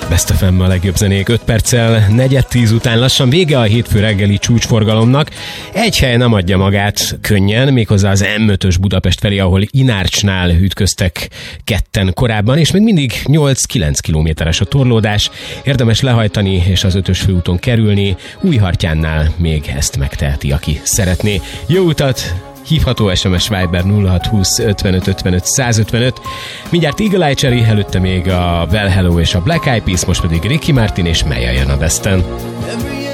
Best FM a legjobb zenék 5 perccel 9:10 után lassan vége a hétfő reggeli csúcsforgalomnak. Egy hely nem adja magát könnyen, méghozzá az M5-ös Budapest felé, ahol Inárcsnál ütköztek ketten korábban, és még mindig 8-9 kilométeres a torlódás. Érdemes lehajtani és az 5-ös főúton kerülni. Újhartyánnál még ezt megteheti, aki szeretné. Jó utat! Hívható SMS Viber 0620 55 55 155. Mindjárt Eagle Eye Cherry, előtte még a Well Hello és a Black Eyed Peas, most pedig Ricky Martin és Meja jön a Besten.